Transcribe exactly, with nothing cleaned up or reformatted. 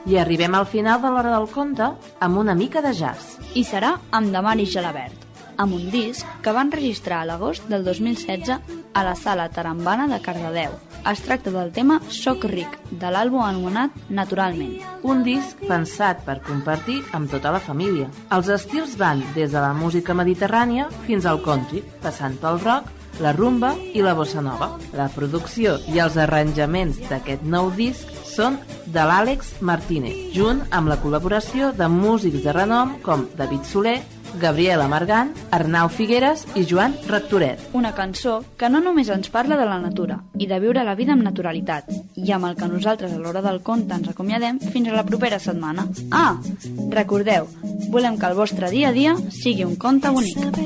I arribem al final de l'hora del conte amb una mica de jazz. I serà amb Damaris Gelabert, amb un disc que van registrar a l'agost del dos mil setze a la Sala Tarambana de Cardedeu. Es tracta del tema Soc ric, de l'àlbum anomenat Naturalment. Un disc pensat per compartir amb tota la família. Els estils van des de la música mediterrània fins al country, passant pel rock, la rumba i la bossa nova. La producció i els arranjaments d'aquest nou disc són de l'Àlex Martínez, junt amb la col·laboració de músics de renom com David Soler, Gabriela Margant, Arnau Figueres i Joan Rectoret. Una cançó que no només ens parla de la natura i de viure la vida amb naturalitat, i amb el que nosaltres a l'hora del conte ens acomiadem fins a la propera setmana. Ah, recordeu, volem que el vostre dia a dia sigui un conte bonic.